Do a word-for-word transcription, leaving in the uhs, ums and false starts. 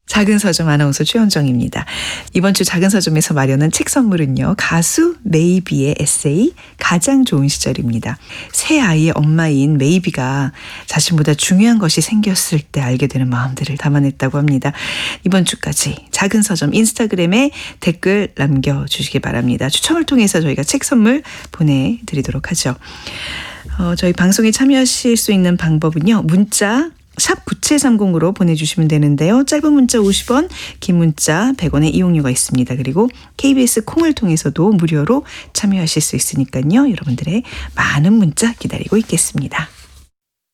작은 서점 아나운서 최현정입니다. 이번 주 작은 서점에서 마련한 책 선물은요. 가수 메이비의 에세이 가장 좋은 시절입니다. 새 아이의 엄마인 메이비가 자신보다 중요한 것이 생겼을 때 알게 되는 마음들을 담아냈다고 합니다. 이번 주까지 작은 서점 인스타그램에 댓글 남겨주시기 바랍니다. 추첨을 통해서 저희가 책 선물 보내드리도록 하죠. 어, 저희 방송에 참여하실 수 있는 방법은요. 문자 샵 구칠삼공으로 보내주시면 되는데요. 짧은 문자 오십 원, 긴 문자 백 원의 이용료가 있습니다. 그리고 케이비에스 콩을 통해서도 무료로 참여하실 수 있으니까요. 여러분들의 많은 문자 기다리고 있겠습니다.